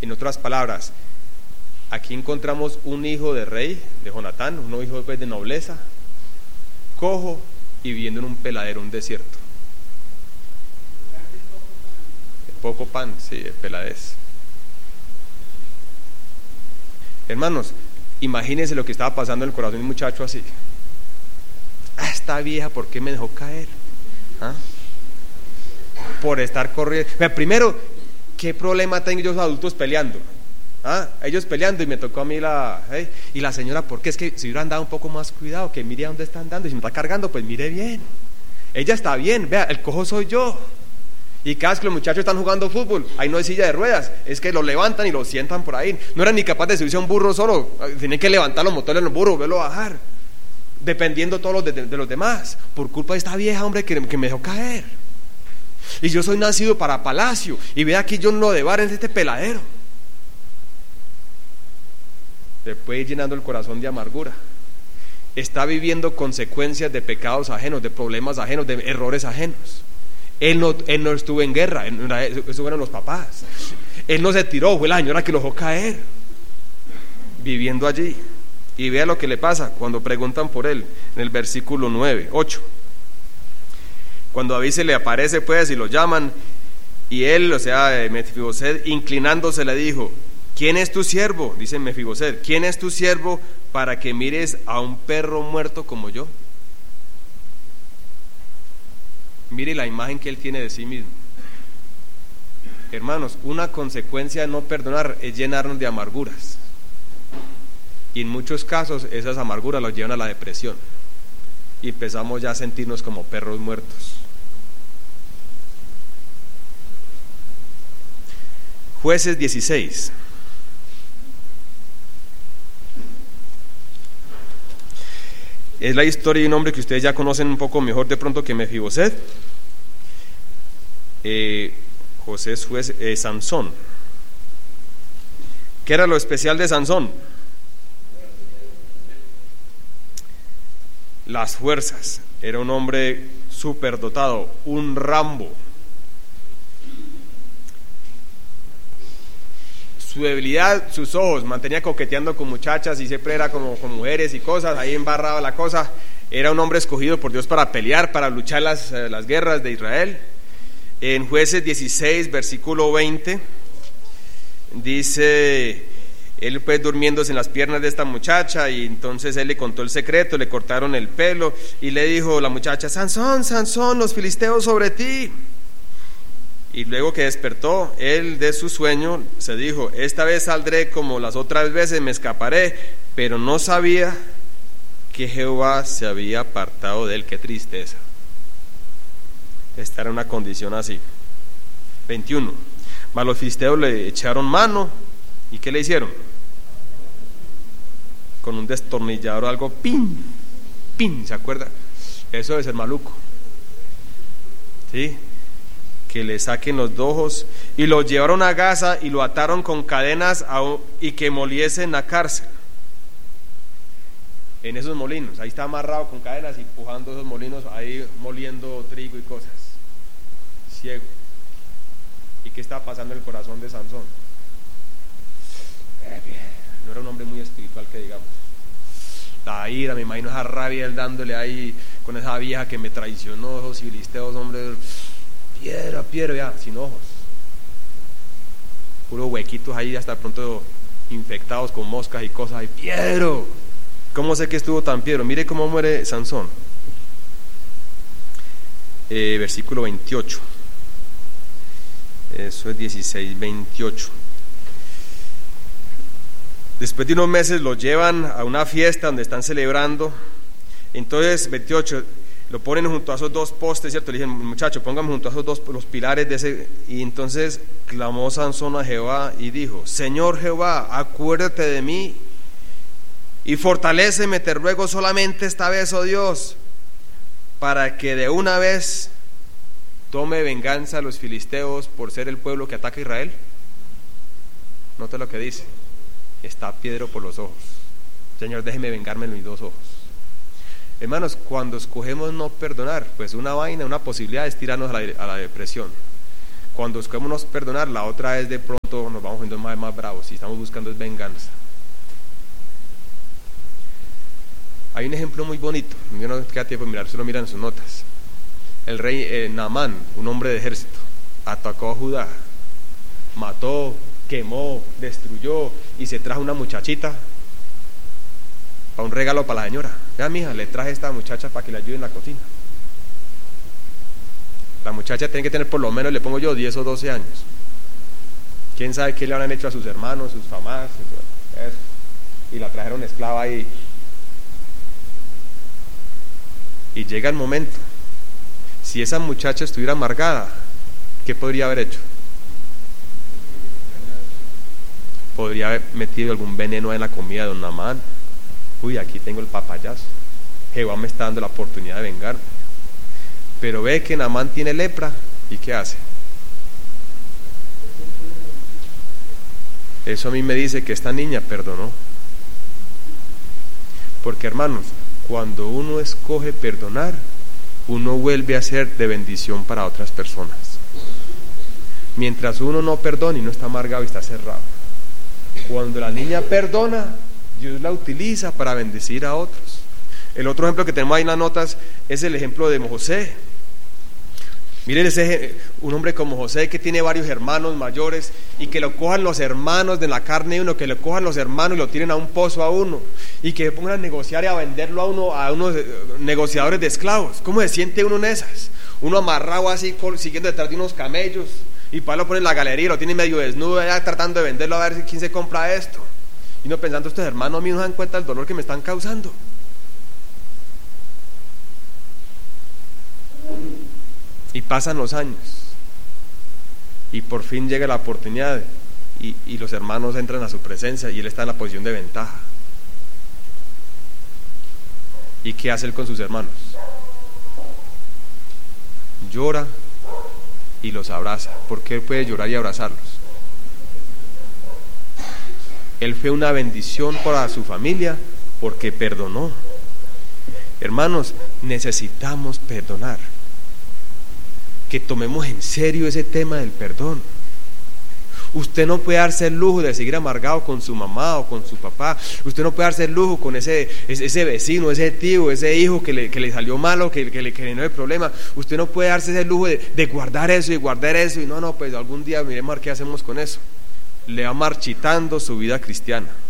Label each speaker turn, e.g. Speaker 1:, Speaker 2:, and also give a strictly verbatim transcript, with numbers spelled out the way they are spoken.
Speaker 1: En otras palabras, aquí encontramos un hijo de rey, de Jonatán, un hijo pues, de nobleza, cojo y viviendo en un peladero, un desierto. Poco pan, sí, peladez. Hermanos, imagínense lo que estaba pasando en el corazón de un muchacho así. Ah, esta vieja, ¿por qué me dejó caer? ¿Ah? Por estar corriendo. Pero primero, ¿qué problema tengo ellos adultos peleando? ¿Ah? Ellos peleando y me tocó a mí la... ¿eh? Y la señora, ¿por qué? Es que si hubieran dado un poco más cuidado, que mire a dónde está andando, y si me está cargando, pues mire bien. Ella está bien, vea, el cojo soy yo. Y cada vez que los muchachos están jugando fútbol, ahí no hay silla de ruedas, es que lo levantan y lo sientan por ahí. No eran ni capaces de subirse a un burro solo, tienen que levantar los motores del burro, verlo bajar, dependiendo todos los de, de los demás, por culpa de esta vieja, hombre, que, que me dejó caer. Y yo soy nacido para palacio, y ve aquí yo no de bar en este peladero. Se puede ir llenando el corazón de amargura. Está viviendo consecuencias de pecados ajenos, de problemas ajenos, de errores ajenos. Él no, él no estuvo en guerra, eso fueron los papás. Él no se tiró, fue la señora que lo dejó caer, viviendo allí. Y vea lo que le pasa cuando preguntan por él, en el versículo nueve, ocho. Cuando David se le aparece pues y lo llaman, y él, o sea, Mefiboset, inclinándose le dijo: ¿quién es tu siervo? Dice Mefiboset, ¿quién es tu siervo para que mires a un perro muerto como yo? Mire la imagen que él tiene de sí mismo. Hermanos, una consecuencia de no perdonar es llenarnos de amarguras. Y en muchos casos esas amarguras los llevan a la depresión. Y empezamos ya a sentirnos como perros muertos. Jueces dieciséis. Es la historia de un hombre que ustedes ya conocen un poco mejor de pronto que Mefiboset. Eh, José es juez, eh, Sansón. ¿Qué era lo especial de Sansón? Las fuerzas. Era un hombre superdotado, un Rambo. Su debilidad, sus ojos, mantenía coqueteando con muchachas y siempre era como con mujeres y cosas, ahí embarraba la cosa. Era un hombre escogido por Dios para pelear, para luchar las, eh, las guerras de Israel. En Jueces dieciséis, versículo veinte, dice, él pues durmiéndose en las piernas de esta muchacha, y entonces él le contó el secreto, le cortaron el pelo, y le dijo la muchacha: Sansón, Sansón, los filisteos sobre ti. Y luego que despertó él de su sueño, se dijo: esta vez saldré como las otras veces, me escaparé. Pero no sabía que Jehová se había apartado de él. Qué tristeza estar en una condición así. veintiuno. Mas los filisteos le echaron mano. ¿Y qué le hicieron? Con un destornillador o algo, pin, pin, ¿se acuerda? Eso debe ser maluco, ¿sí? Que le saquen los ojos, y lo llevaron a Gaza y lo ataron con cadenas a, y que moliese en la cárcel, en esos molinos. Ahí está amarrado con cadenas y empujando esos molinos, ahí moliendo trigo y cosas, ciego. ¿Y qué estaba pasando en el corazón de Sansón? No era un hombre muy espiritual, que digamos. La ira, me imagino esa rabia, él dándole ahí con esa vieja que me traicionó, esos filisteos, hombre, piedra, piedra, ya, sin ojos, puros huequitos ahí, hasta pronto infectados con moscas y cosas ahí. Piedro, ¿cómo sé que estuvo tan piedro? Mire cómo muere Sansón. Eh, versículo veintiocho. Eso es dieciséis, veintiocho. Después de unos meses lo llevan a una fiesta donde están celebrando. Entonces, veintiocho, lo ponen junto a esos dos postes, ¿cierto? Le dicen: muchacho, póngame junto a esos dos, los pilares de ese. Y entonces clamó Sansón a Jehová y dijo: Señor Jehová, acuérdate de mí y fortaléceme, te ruego solamente esta vez, oh Dios, para que de una vez tome venganza a los filisteos por ser el pueblo que ataca a Israel. Nota lo que dice: está piedro por los ojos. Señor, déjeme vengarme en mis dos ojos. Hermanos, cuando escogemos no perdonar, pues una vaina, una posibilidad es tirarnos a la, a la depresión. cuando escogemos perdonar, la otra es de pronto nos vamos poniendo más, más bravos y estamos buscando es venganza. Hay un ejemplo muy bonito, no nos queda tiempo de mirar, solo miran sus notas. El rey eh, Naamán, un hombre de ejército, atacó a Judá, mató, quemó, destruyó y se trajo una muchachita para un regalo para la señora. Vea, mija, le traje a esta muchacha para que le ayude en la cocina. La muchacha tiene que tener por lo menos, le pongo yo, diez o doce años. ¿Quién sabe qué le habrán hecho a sus hermanos, sus mamás? Eso. Y la trajeron esclava ahí. Y llega el momento, si esa muchacha estuviera amargada, ¿qué podría haber hecho? Podría haber metido algún veneno en la comida de don Naamán. Uy, aquí tengo el papayazo, Jehová me está dando la oportunidad de vengarme. Pero ve que Naamán tiene lepra, ¿y qué hace? Eso a mí me dice que esta niña perdonó. Porque, hermanos, cuando uno escoge perdonar, uno vuelve a ser de bendición para otras personas. Mientras uno no perdona y no está amargado y está cerrado. Cuando la niña perdona, Dios la utiliza para bendecir a otros. El otro ejemplo que tenemos ahí en las notas es el ejemplo de José. Miren, ese, un hombre como José que tiene varios hermanos mayores y que lo cojan los hermanos de la carne de uno, que lo cojan los hermanos y lo tiren a un pozo a uno y que pongan a negociar y a venderlo a uno, a unos negociadores de esclavos. ¿Cómo se siente uno en esas? Uno amarrado así, siguiendo detrás de unos camellos, y para lo pone en la galería y lo tiene medio desnudo allá tratando de venderlo a ver quién se compra esto, y no pensando, estos hermanos míos no dan cuenta del dolor que me están causando. Y pasan los años y por fin llega la oportunidad y, y los hermanos entran a su presencia y él está en la posición de ventaja. ¿Y qué hace él con sus hermanos? Llora y los abraza. ¿Por qué puede llorar y abrazarlos? Él fue una bendición para su familia porque perdonó. Hermanos, necesitamos perdonar. Que tomemos en serio ese tema del perdón. Usted no puede darse el lujo de seguir amargado con su mamá o con su papá. Usted no puede darse el lujo con ese, ese vecino, ese tío, ese hijo que le, que le salió malo, que, que le generó el problema. Usted no puede darse ese lujo de, de guardar eso y guardar eso y no, no, pues algún día miremos qué hacemos con eso. Le va marchitando su vida cristiana.